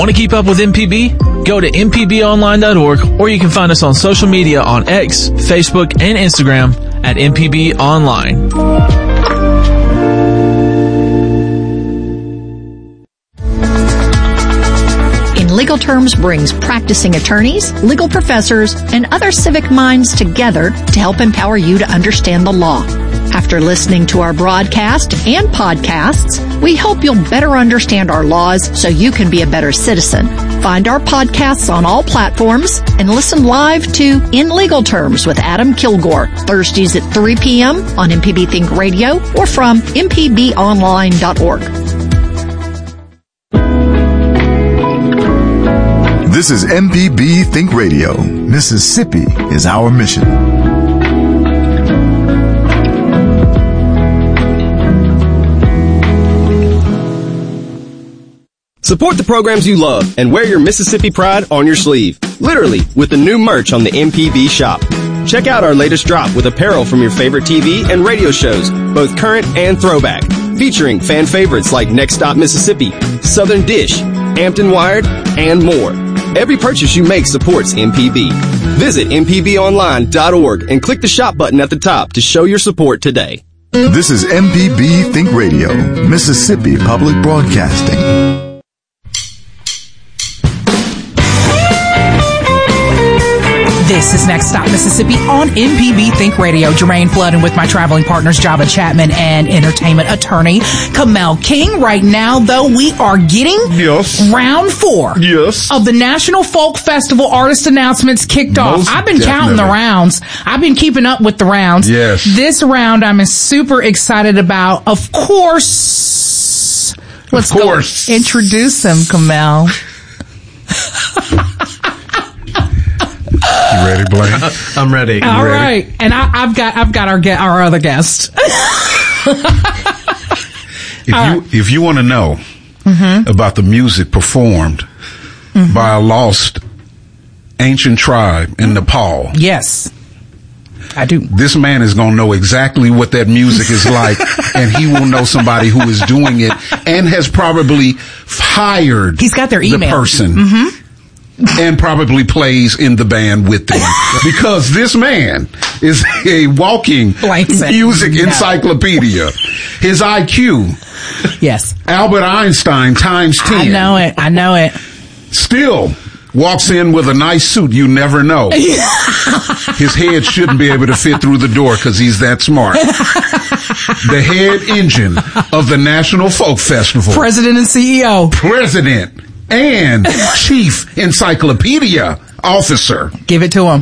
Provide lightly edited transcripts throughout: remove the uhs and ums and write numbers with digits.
Want to keep up with MPB? Go to mpbonline.org, or you can find us on social media on X, Facebook, and Instagram at MPB Online. Legal Terms brings practicing attorneys, legal professors, and other civic minds together to help empower you to understand the law. After listening to our broadcast and podcasts, we hope you'll better understand our laws so you can be a better citizen. Find our podcasts on all platforms and listen live to In Legal Terms with Adam Kilgore, Thursdays at 3 p.m. on MPB Think Radio or from mpbonline.org. This is MPB Think Radio. Mississippi is our mission. Support the programs you love and wear your Mississippi pride on your sleeve. Literally, with the new merch on the MPB shop. Check out our latest drop with apparel from your favorite TV and radio shows, both current and throwback, featuring fan favorites like Next Stop Mississippi, Southern Dish, Hampton Wired, and more. Every purchase you make supports MPB. Visit mpbonline.org and click the shop button at the top to show your support today. This is MPB Think Radio, Mississippi Public Broadcasting. This is Next Stop Mississippi on MPB Think Radio. Jermaine Flood, and with my traveling partners, Java Chapman and entertainment attorney Kamel King. Right now, though, we are getting round 4 of the National Folk Festival artist announcements kicked off. I've been counting the rounds. I've been keeping up with the rounds. Yes. This round I'm super excited about. Of course. Let's go introduce him, Kamel. You ready, Blaine? I'm ready. All right, and I've got our other guest. If you want to know about the music performed by a lost ancient tribe in Nepal, yes, I do. This man is going to know exactly what that music is like, and he will know somebody who is doing it and has probably hired. He's got their email. The person. And probably plays in the band with them. Because this man is a walking music encyclopedia. His IQ. Yes. Albert Einstein times 10. I know it. Still walks in with a nice suit. You never know. His head shouldn't be able to fit through the door because he's that smart. The head engine of the National Folk Festival. President and CEO. President and Chief Encyclopedia Officer. Give it to him.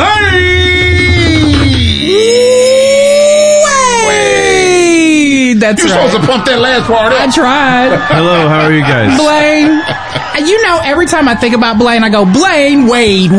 Blaine! That's You're right. supposed to pump that last part up. I tried. Hello, how are you guys? Blaine. You know, every time I think about Blaine, I go, Blaine, Wade.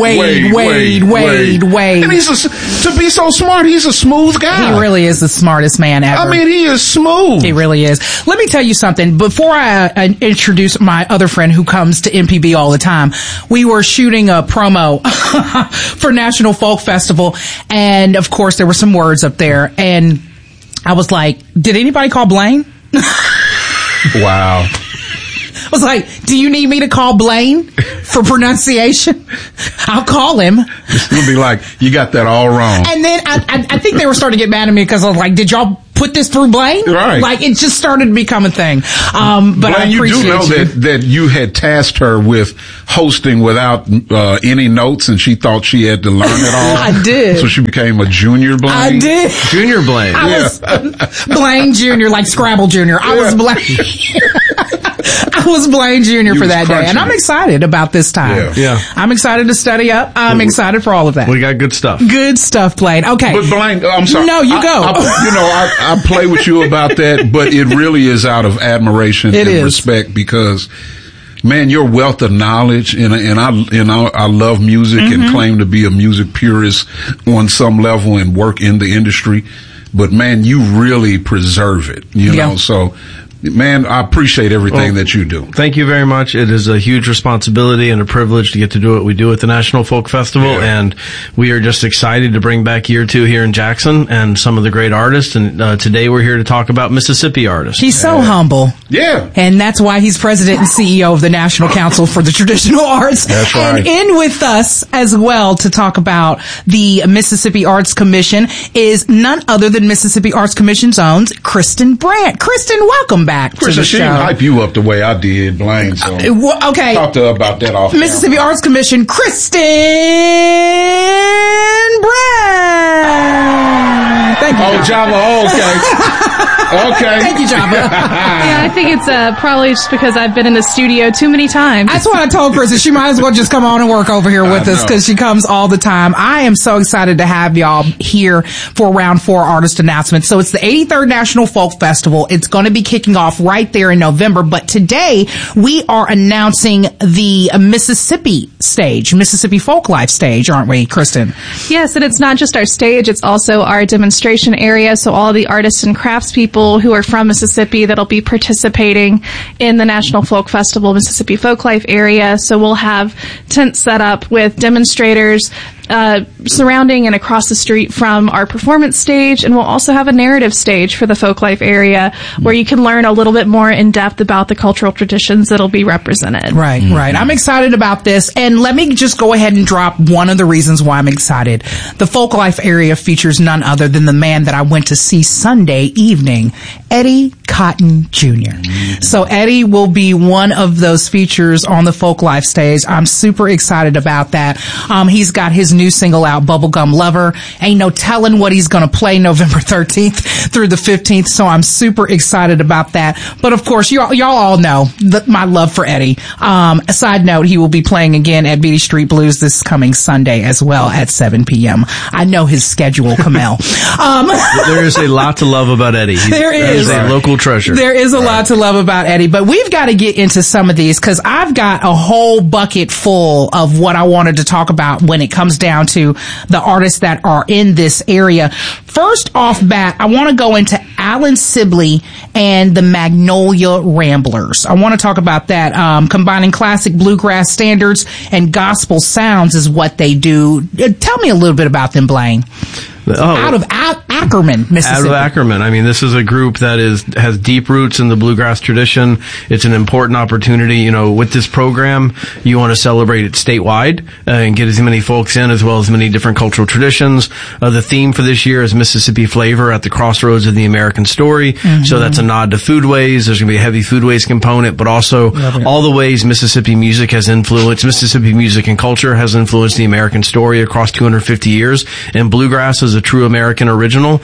And he's to be so smart, he's a smooth guy. He really is the smartest man ever. I mean, he is smooth. He really is. Let me tell you something. Before I introduce my other friend who comes to MPB all the time, we were shooting a promo for National Folk Festival, and of course there were some words up there, and I was like, did anybody call Blaine? Wow. I was like, do you need me to call Blaine for pronunciation? I'll call him. It's going to be like, you got that all wrong. And then I think they were starting to get mad at me because I was like, did y'all put this through Blaine? Right. Like, it just started to become a thing. But Blaine, I appreciate you do know that you had tasked her with hosting without any notes, and she thought she had to learn it all. I did. So she became a junior Blaine. I did. Junior Blaine. I was Blaine Jr., like Scrabble Jr. I was Blaine. I was Blaine Jr. for that day, and I'm excited about this time. Yeah. I'm excited to study up. I'm excited for all of that. We got good stuff. Good stuff, Blaine. Okay. But Blaine, I'm sorry. No, you go. I play with you about that, but it really is out of admiration and respect because, man, your wealth of knowledge, and I love music and claim to be a music purist on some level and work in the industry, but man, you really preserve it, you know, so man, I appreciate everything that you do. Thank you very much. It is a huge responsibility and a privilege to get to do what we do at the National Folk Festival, and we are just excited to bring back year 2 here in Jackson and some of the great artists. And today we're here to talk about Mississippi artists. He's so humble. Yeah. And that's why he's president and CEO of the National Council for the Traditional Arts. That's right. And in with us as well to talk about the Mississippi Arts Commission is none other than Mississippi Arts Commission's own Kristen Brandt. Kristen, welcome back to the show. She didn't hype you up the way I did, Blaine. So okay. Talk to her about that off Mississippi Arts Commission, Kristen Brandt. Thank you. Oh, Java. Okay. Thank you, Java. Yeah, I think it's probably just because I've been in the studio too many times. That's what I told Kristen. She might as well just come on and work over here with us because she comes all the time. I am so excited to have y'all here for Round 4 artist announcements. So it's the 83rd National Folk Festival. It's going to be kicking off right there in November. But today we are announcing the Mississippi stage, Mississippi Folk Life stage, aren't we, Kristen? Yes, and it's not just our stage. It's also our demonstration area. So all the artists and craftspeople who are from Mississippi that'll be participating in the National Folk Festival Mississippi Folk Life area. So we'll have tents set up with demonstrators surrounding and across the street from our performance stage, and we'll also have a narrative stage for the folk life area where you can learn a little bit more in depth about the cultural traditions that'll be represented. Right. I'm excited about this, and let me just go ahead and drop one of the reasons why I'm excited. The folk life area features none other than the man that I went to see Sunday evening, Eddie Cotton Jr. So Eddie will be one of those features on the folk life stage. I'm super excited about that. He's got his new single out, Bubblegum Lover. Ain't no telling what he's going to play November 13th through the 15th. So I'm super excited about that. But of course, y'all all know my love for Eddie. A side note, he will be playing again at Beatty Street Blues this coming Sunday as well at 7 p.m. I know his schedule, Kamel. There is a lot to love about Eddie. There is a local treasure. There is a lot to love about Eddie, but we've got to get into some of these because I've got a whole bucket full of what I wanted to talk about when it comes down to the artists that are in this area. First off bat, I want to go into Alan Sibley and the Magnolia Ramblers. I want to talk about that. Combining classic bluegrass standards and gospel sounds is what they do. Tell me a little bit about them, Blaine. Out of Ackerman, Mississippi. Out of Ackerman. I mean, this is a group that has deep roots in the bluegrass tradition. It's an important opportunity. You know, with this program, you want to celebrate it statewide and get as many folks in as well as many different cultural traditions. The theme for this year is Mississippi flavor at the crossroads of the American story. Mm-hmm. So that's a nod to foodways. There's going to be a heavy foodways component, but also all the ways Mississippi music has influenced, Mississippi music and culture has influenced the American story across 250 years. And bluegrass is a true American original,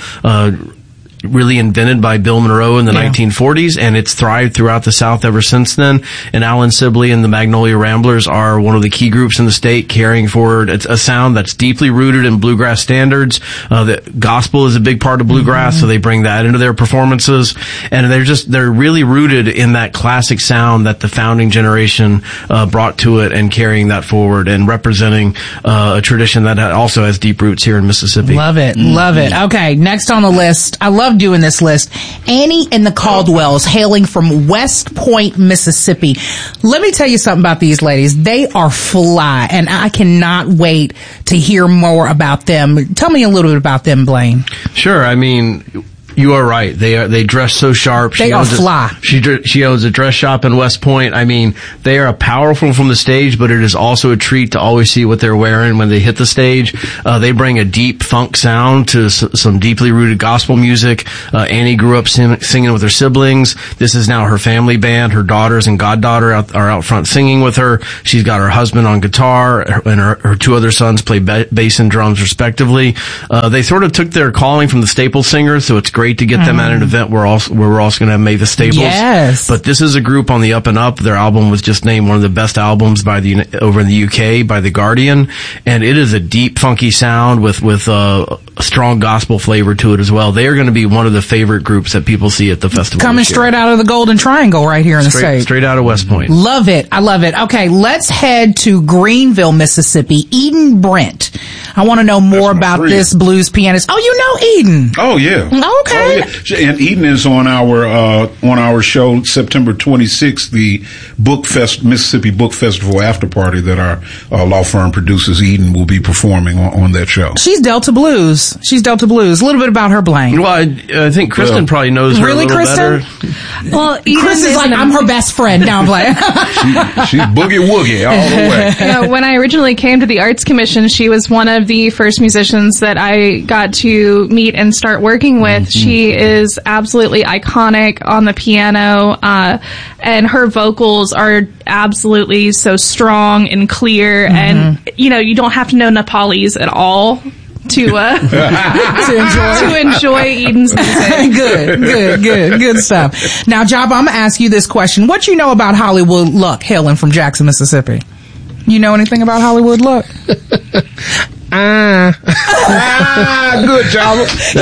really invented by Bill Monroe in the 1940s, and it's thrived throughout the South ever since then. And Alan Sibley and the Magnolia Ramblers are one of the key groups in the state carrying forward a sound that's deeply rooted in bluegrass standards. The gospel is a big part of bluegrass, so they bring that into their performances. And they're really rooted in that classic sound that the founding generation brought to it, and carrying that forward and representing a tradition that also has deep roots here in Mississippi. Love it. Love it. Okay, next on the list. I love doing this list. Annie and the Caldwells, hailing from West Point, Mississippi. Let me tell you something about these ladies. They are fly, and I cannot wait to hear more about them. Tell me a little bit about them, Blaine. Sure. I mean, you are right. They dress so sharp. They are fly. She owns a dress shop in West Point. I mean, they are powerful from the stage, but it is also a treat to always see what they're wearing when they hit the stage. They bring a deep funk sound to some deeply rooted gospel music. Annie grew up singing with her siblings. This is now her family band. Her daughters and goddaughter are out front singing with her. She's got her husband on guitar, and her two other sons play bass and drums respectively. They sort of took their calling from the Staples Singers, so it's great to get them at an event where we're also going to have Mavis Staples. Yes. But this is a group on the up and up. Their album was just named one of the best albums over in the UK by The Guardian, and it is a deep, funky sound with strong gospel flavor to it as well. They are going to be one of the favorite groups that people see at the festival. Coming straight out of the Golden Triangle right here in the state. Straight out of West Point. Love it. I love it. Okay, let's head to Greenville, Mississippi. Eden Brent. I want to know more about this blues pianist. Oh, you know Eden. Oh, yeah. Okay. Oh, yeah. And Eden is on our show September 26th, the Mississippi Book Festival after party that our law firm produces. Eden will be performing on that show. She's Delta Blues. A little bit about her, Blaine. Well, I think Kristen probably knows her really, a little Kristen? better. Well, Chris is like, I'm her best friend. Now I'm playing. She's boogie woogie all the way. When I originally came to the Arts Commission, she was one of the first musicians that I got to meet and start working with. Mm-hmm. She is absolutely iconic on the piano, and her vocals are absolutely so strong and clear. Mm-hmm. And, you don't have to know Nepalese at all to enjoy Eden's music. Good stuff. Now, Jabba, I'm gonna ask you this question: what you know about Hollywood Luck, hailing from Jackson, Mississippi? You know anything about Hollywood Luck? Good job.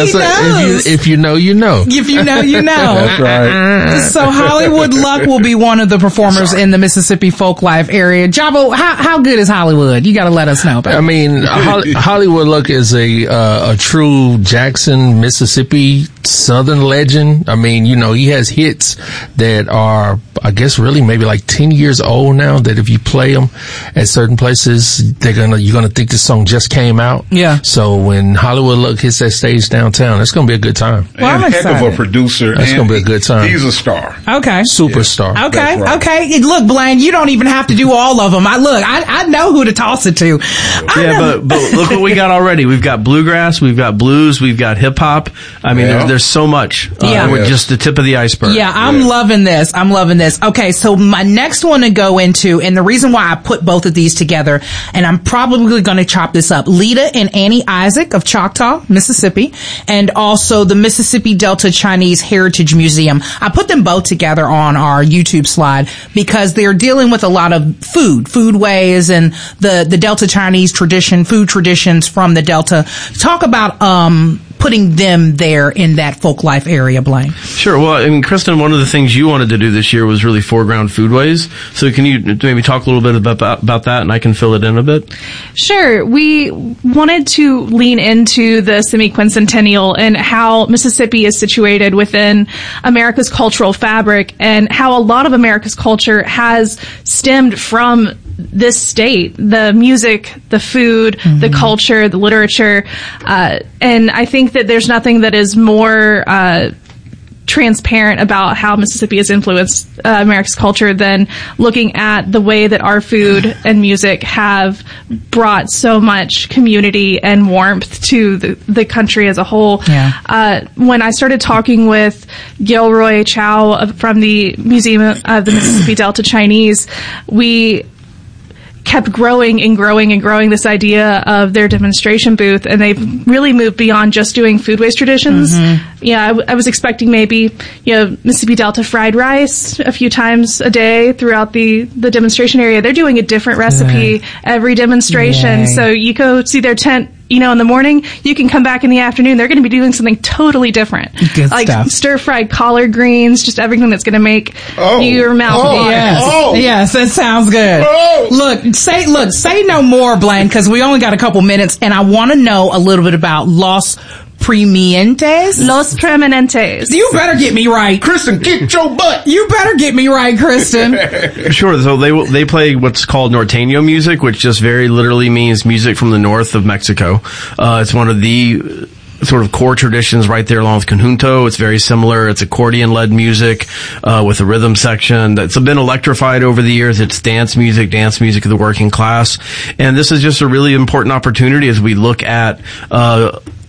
If you know, you know. If you know, you know. That's right. So Hollywood Luck will be one of the performers in the Mississippi Folk Life area. Jabo, how good is Hollywood? You got to let us know about it. I mean, Hollywood Luck is a true Jackson, Mississippi Southern legend. I mean, he has hits that are, I guess, really maybe like 10 years old now, that if you play them at certain places, you're gonna think this song just came out. Yeah. So when Hollywood Luck hits that stage downtown, it's going to be a good time. Well, and heck of a producer. That's going to be a good time. He's a star. Okay. Superstar. Yeah. Okay. Right. Okay. Look, Blaine, you don't even have to do all of them. I know who to toss it to. But look what we got already. We've got bluegrass, we've got blues, we've got hip hop. I mean, there's so much. We're just the tip of the iceberg. Yeah, I'm loving this. Okay, so my next one to go into, and the reason why I put both of these together, and I'm probably going to chop this up. Lita and Annie Isaac of Choctaw, Mississippi, and also the Mississippi Delta Chinese Heritage Museum. I put them both together on our YouTube slide because they're dealing with a lot of foodways, and the Delta Chinese food traditions from the Delta. Talk about putting them there in that folk life area, Blaine. Sure. Well, I mean, Kristen, one of the things you wanted to do this year was really foreground foodways. So can you maybe talk a little bit about that, and I can fill it in a bit? Sure. We wanted to lean into the semi-quincentennial and how Mississippi is situated within America's cultural fabric, and how a lot of America's culture has stemmed from this state, the music, the food, the culture, the literature, and I think that there's nothing that is more transparent about how Mississippi has influenced America's culture than looking at the way that our food and music have brought so much community and warmth to the country as a whole. Yeah. When I started talking with Gilroy Chow from the Museum of the Mississippi Delta Chinese, we kept growing this idea of their demonstration booth, and they've really moved beyond just doing foodways traditions. Yeah, I was expecting maybe, Mississippi Delta fried rice a few times a day throughout the demonstration area. They're doing a different recipe every demonstration. Yay. So you go see their tent, in the morning, you can come back in the afternoon. They're going to be doing something totally different. Good like stuff. Stir-fried collard greens, just everything that's going to make your mouth water. Yes, that sounds good. Look, say no more, Blaine, because we only got a couple minutes, and I want to know a little bit about Los Preeminentes. You better get me right. Kristen, get your butt. You better get me right, Kristen. Sure. So they play what's called norteño music, which just very literally means music from the north of Mexico. It's one of the sort of core traditions right there along with conjunto. It's very similar. It's accordion-led music with a rhythm section that's been electrified over the years. It's dance music of the working class. And this is just a really important opportunity as we look at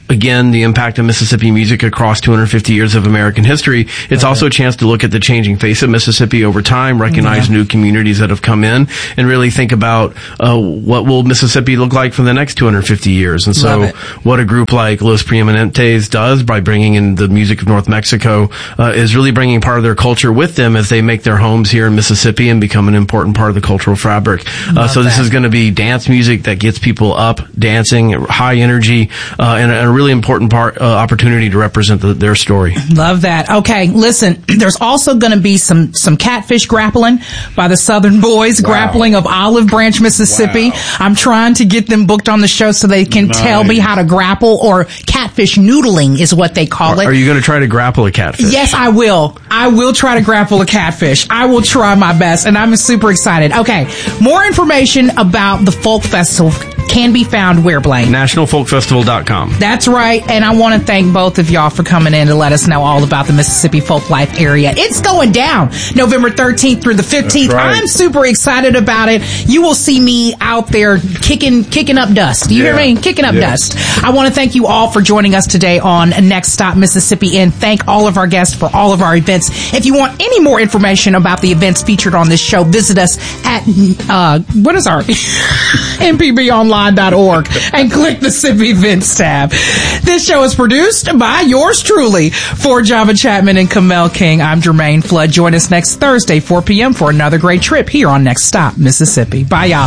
again, the impact of Mississippi music across 250 years of American history. It's also a chance to look at the changing face of Mississippi over time, recognize new communities that have come in, and really think about what will Mississippi look like for the next 250 years. And so what a group like Los Preeminentes does by bringing in the music of North Mexico is really bringing part of their culture with them as they make their homes here in Mississippi and become an important part of the cultural fabric. So this is going to be dance music that gets people up, dancing, high energy, and a really important opportunity to represent their story. Love that. Okay, listen, there's also going to be some catfish grappling by the Southern Boys, grappling of Olive Branch, Mississippi. I'm trying to get them booked on the show so they can tell me how to grapple, or catfish noodling is what they call it. Are you going to try to grapple a catfish? Yes, I will. I will try to grapple a catfish. I will try my best, and I'm super excited. Okay, more information about the Folk Festival can be found where, Blaine? NationalFolkFestival.com. That's right, and I want to thank both of y'all for coming in to let us know all about the Mississippi Folk Life area. It's going down November 13th through the 15th. Right. I'm super excited about it. You will see me out there kicking up dust. You hear me? Kicking up dust. I want to thank you all for joining us today on Next Stop Mississippi, and thank all of our guests for all of our events. If you want any more information about the events featured on this show, visit us at what is our mpbonline.org and click the Mississippi Events tab. This show is produced by yours truly. For Java Chapman and Kamel King, I'm Jermaine Flood. Join us next Thursday, 4 p.m. for another great trip here on Next Stop Mississippi. Bye, y'all.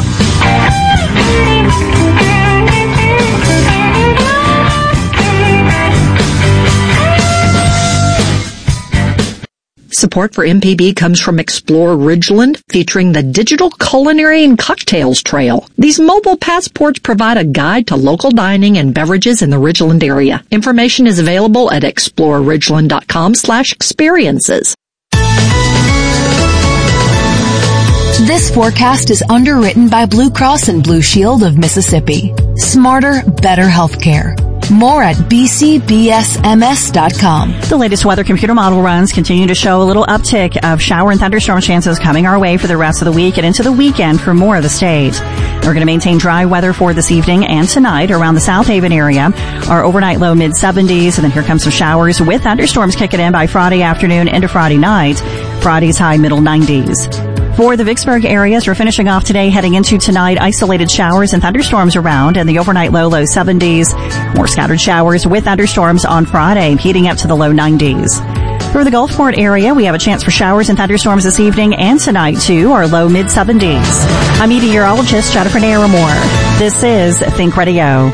Support for MPB comes from Explore Ridgeland, featuring the Digital Culinary and Cocktails Trail. These mobile passports provide a guide to local dining and beverages in the Ridgeland area. Information is available at exploreridgeland.com/experiences. This forecast is underwritten by Blue Cross and Blue Shield of Mississippi. Smarter, better healthcare. More at bcbsms.com. The latest weather computer model runs continue to show a little uptick of shower and thunderstorm chances coming our way for the rest of the week and into the weekend for more of the state. We're going to maintain dry weather for this evening and tonight around the South Haven area. Our overnight low mid-70s, and then here comes some showers with thunderstorms kicking in by Friday afternoon into Friday night. Friday's high middle 90s. For the Vicksburg areas, we're finishing off today, heading into tonight, isolated showers and thunderstorms around, and the overnight low 70s. More scattered showers with thunderstorms on Friday, heating up to the low 90s. For the Gulfport area, we have a chance for showers and thunderstorms this evening and tonight, too, our low mid-70s. I'm meteorologist Jennifer Naramore. This is Think Radio.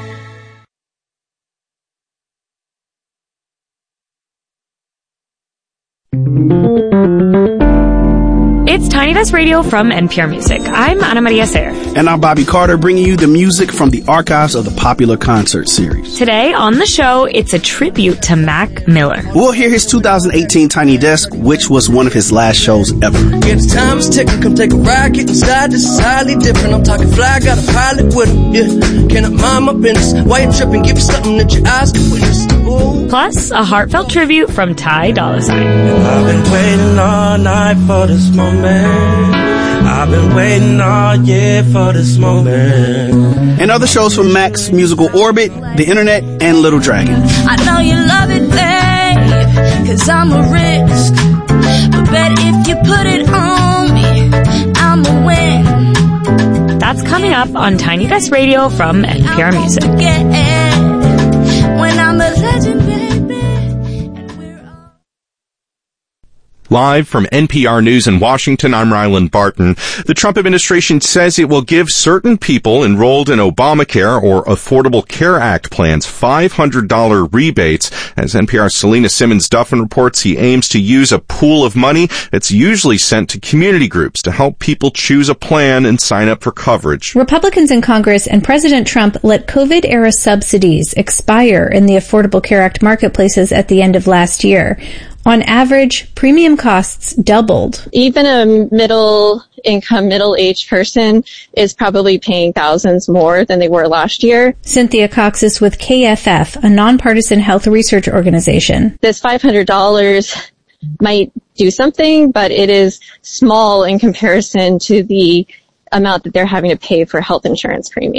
It's Tiny Desk Radio from NPR Music. I'm Ana Maria Sayre. And I'm Bobby Carter, bringing you the music from the archives of the popular concert series. Today on the show, it's a tribute to Mac Miller. We'll hear his 2018 Tiny Desk, which was one of his last shows ever. Yeah, the time is ticking, come take a ride, get inside, this is highly different. I'm talking fly, got a pilot with him, yeah. Cannot mind my business, why you tripping, give you something that your eyes can witness. Ooh. Plus, a heartfelt tribute from Ty Dolla $ign. I've been waiting all night for this moment. I've been waiting all year for this moment. And other shows from Mac's musical orbit, The Internet, and Little Dragon. I know you love it, babe, 'cause I'm a risk. But bet if you put it on me, I'm a win. That's coming up on Tiny Desk Radio from NPR Music. When I'm a legend, baby. Live from NPR News in Washington, I'm Ryland Barton. The Trump administration says it will give certain people enrolled in Obamacare or Affordable Care Act plans $500 rebates. As NPR's Selena Simmons-Duffin reports, he aims to use a pool of money that's usually sent to community groups to help people choose a plan and sign up for coverage. Republicans in Congress and President Trump let COVID-era subsidies expire in the Affordable Care Act marketplaces at the end of last year. On average, premium costs doubled. Even a middle-income, middle-aged person is probably paying thousands more than they were last year. Cynthia Cox is with KFF, a nonpartisan health research organization. This $500 might do something, but it is small in comparison to the amount that they're having to pay for health insurance premiums.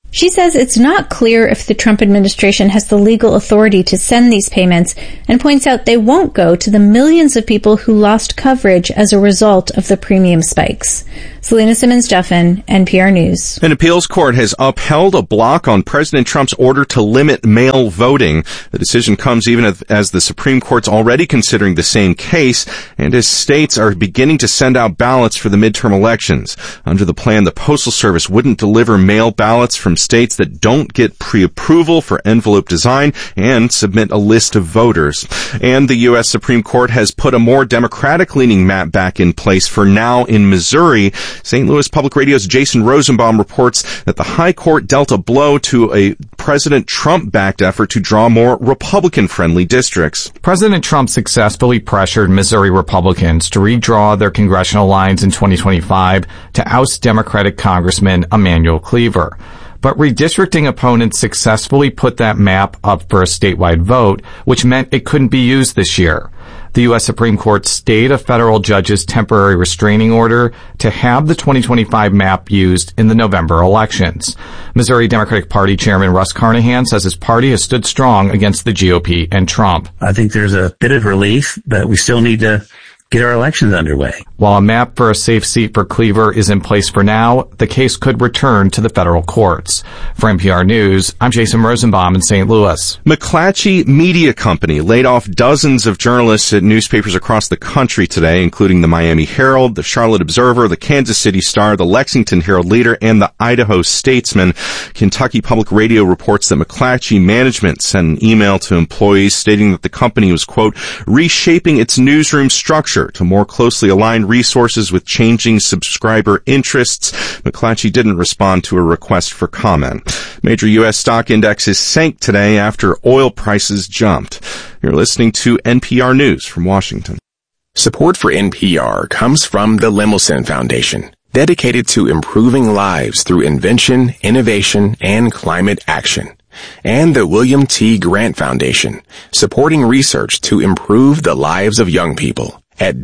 She says it's not clear if the Trump administration has the legal authority to send these payments, and points out they won't go to the millions of people who lost coverage as a result of the premium spikes. Selena Simmons-Duffin, NPR News. An appeals court has upheld a block on President Trump's order to limit mail voting. The decision comes even as the Supreme Court's already considering the same case, and as states are beginning to send out ballots for the midterm elections. Under the plan, the Postal Service wouldn't deliver mail ballots from states that don't get pre-approval for envelope design and submit a list of voters. And the U.S. Supreme Court has put a more Democratic-leaning map back in place for now in Missouri. St. Louis Public Radio's Jason Rosenbaum reports that the High Court dealt a blow to a President Trump-backed effort to draw more Republican-friendly districts. President Trump successfully pressured Missouri Republicans to redraw their congressional lines in 2025 to oust Democratic Congressman Emanuel Cleaver. But redistricting opponents successfully put that map up for a statewide vote, which meant it couldn't be used this year. The U.S. Supreme Court stayed a federal judge's temporary restraining order to have the 2025 map used in the November elections. Missouri Democratic Party Chairman Russ Carnahan says his party has stood strong against the GOP and Trump. I think there's a bit of relief, but we still need to get our elections underway. While a map for a safe seat for Cleaver is in place for now, the case could return to the federal courts. For NPR News, I'm Jason Rosenbaum in St. Louis. McClatchy Media Company laid off dozens of journalists at newspapers across the country today, including the Miami Herald, the Charlotte Observer, the Kansas City Star, the Lexington Herald Leader, and the Idaho Statesman. Kentucky Public Radio reports that McClatchy management sent an email to employees stating that the company was, quote, reshaping its newsroom structure to more closely align resources with changing subscriber interests. McClatchy didn't respond to a request for comment. Major U.S. stock indexes sank today after oil prices jumped. You're listening to NPR News from Washington. Support for NPR comes from the Lemelson Foundation, dedicated to improving lives through invention, innovation, and climate action. And the William T. Grant Foundation, supporting research to improve the lives of young people at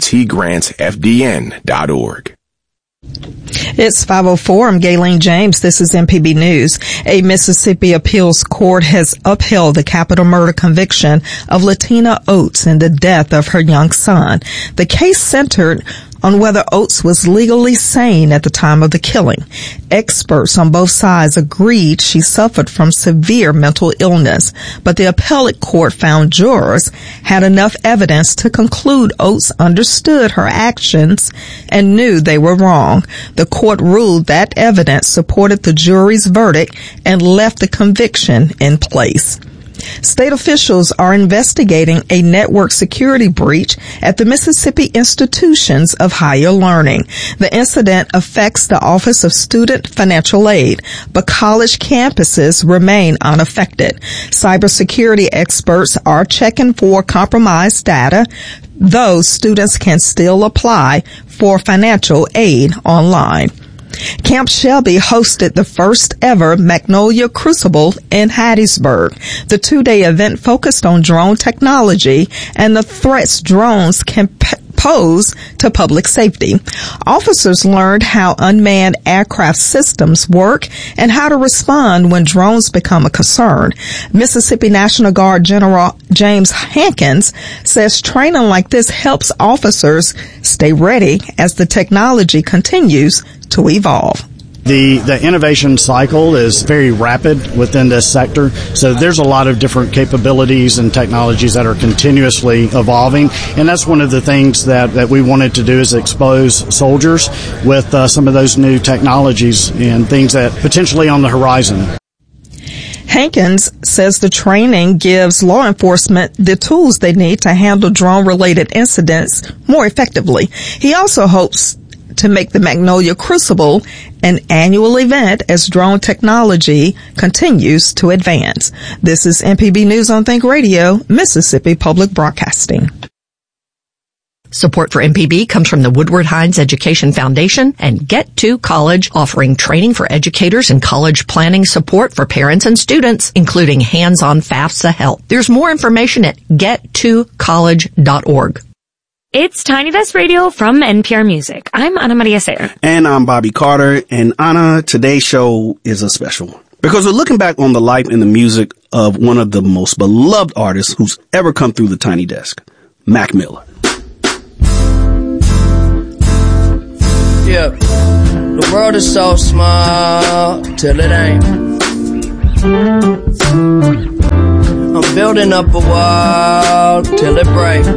WTGrantsFDN.org. It's 5:04. I'm Gayleen James. This is MPB News. A Mississippi appeals court has upheld the capital murder conviction of Latina Oates in the death of her young son. The case centered on whether Oates was legally sane at the time of the killing. Experts on both sides agreed she suffered from severe mental illness, but the appellate court found jurors had enough evidence to conclude Oates understood her actions and knew they were wrong. The court ruled that evidence supported the jury's verdict and left the conviction in place. State officials are investigating a network security breach at the Mississippi Institutions of Higher Learning. The incident affects the Office of Student Financial Aid, but college campuses remain unaffected. Cybersecurity experts are checking for compromised data, though students can still apply for financial aid online. Camp Shelby hosted the first ever Magnolia Crucible in Hattiesburg. The two-day event focused on drone technology and the threats drones can pose to public safety. Officers learned how unmanned aircraft systems work and how to respond when drones become a concern. Mississippi National Guard General James Hankins says training like this helps officers stay ready as the technology continues to evolve. The innovation cycle is very rapid within this sector, so there's a lot of different capabilities and technologies that are continuously evolving, and that's one of the things that we wanted to do is expose soldiers with some of those new technologies and things that potentially on the horizon. Hankins says the training gives law enforcement the tools they need to handle drone-related incidents more effectively. He also hopes to make the Magnolia Crucible an annual event as drone technology continues to advance. This is MPB News on Think Radio, Mississippi Public Broadcasting. Support for MPB comes from the Woodward Hines Education Foundation and Get to College, offering training for educators and college planning support for parents and students, including hands-on FAFSA help. There's more information at gettocollege.org. It's Tiny Desk Radio from NPR Music. I'm Ana Maria Sayer. And I'm Bobby Carter. And Ana, today's show is a special one, because we're looking back on the life and the music of one of the most beloved artists who's ever come through the Tiny Desk, Mac Miller. Yeah, the world is so small till it ain't. I'm building up a wall till it breaks.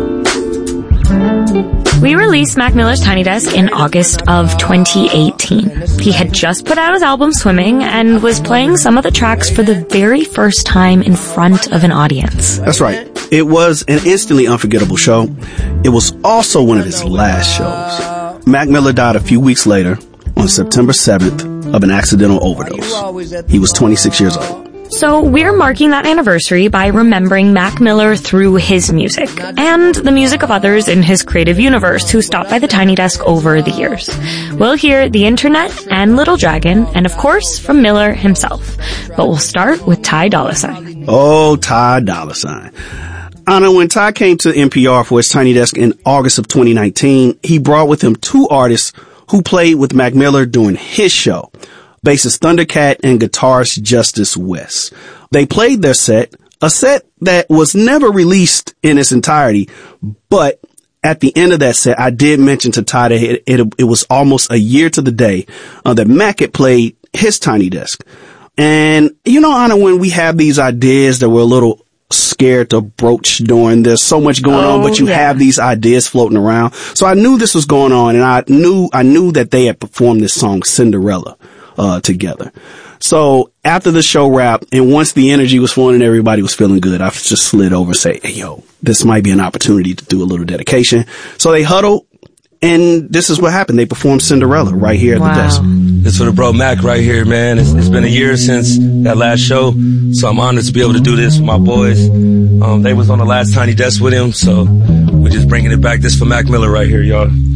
We released Mac Miller's Tiny Desk in August of 2018. He had just put out his album Swimming and was playing some of the tracks for the very first time in front of an audience. That's right. It was an instantly unforgettable show. It was also one of his last shows. Mac Miller died a few weeks later on September 7th of an accidental overdose. He was 26 years old. So we're marking that anniversary by remembering Mac Miller through his music and the music of others in his creative universe who stopped by the Tiny Desk over the years. We'll hear The Internet and Little Dragon and, of course, from Miller himself. But we'll start with Ty Dolla $ign. Oh, Ty Dolla $ign. Anna, when Ty came to NPR for his Tiny Desk in August of 2019, he brought with him two artists who played with Mac Miller during his show. Bassist Thundercat and guitarist Justice West. They played their set, a set that was never released in its entirety, but at the end of that set, I did mention to Ty that it was almost a year to the day that Mac had played his Tiny Desk. And, you know, Anna, when we have these ideas that we're a little scared to broach during, there's so much going on, but you have these ideas floating around. So I knew this was going on, and I knew that they had performed this song Cinderella together. So after the show wrapped and once the energy was flowing and everybody was feeling good, I just slid over and say, hey, yo, this might be an opportunity to do a little dedication. So they huddled, and this is what happened. They performed Cinderella right here at the desk. This for the bro Mac right here, man. It's been a year since that last show, so I'm honored to be able to do this with my boys. They was on the last Tiny Desk with him, so we're just bringing it back. This for Mac Miller right here, y'all.